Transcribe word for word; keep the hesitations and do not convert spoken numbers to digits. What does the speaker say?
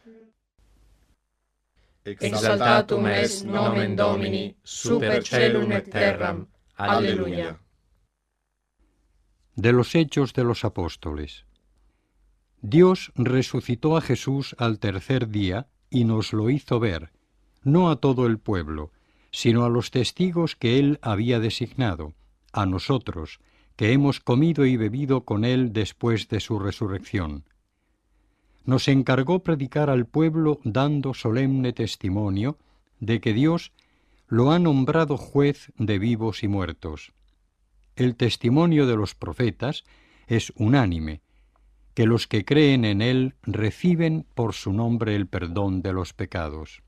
Exaltatum est nomen Domini super caelum et terram. Aleluya. De los Hechos de los Apóstoles. Dios resucitó a Jesús al tercer día y nos lo hizo ver, no a todo el pueblo, sino a los testigos que Él había designado, a nosotros, que hemos comido y bebido con Él después de su resurrección. Nos encargó predicar al pueblo dando solemne testimonio de que Dios lo ha nombrado juez de vivos y muertos. El testimonio de los profetas es unánime, que los que creen en Él reciben por su nombre el perdón de los pecados.